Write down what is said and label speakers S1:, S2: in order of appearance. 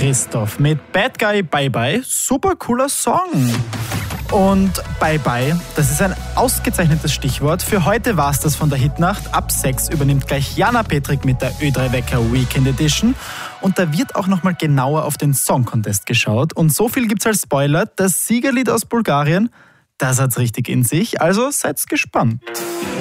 S1: Christoph mit Bad Guy Bye Bye. Super cooler Song. Und Bye Bye, das ist ein ausgezeichnetes Stichwort. Für heute war's das von der Hitnacht. Ab 6 übernimmt gleich Jana Petrik mit der Ö3 Wecker Weekend Edition. Und da wird auch nochmal genauer auf den Song Contest geschaut. Und so viel gibt's als Spoiler. Das Siegerlied aus Bulgarien, das hat's richtig in sich. Also seid gespannt.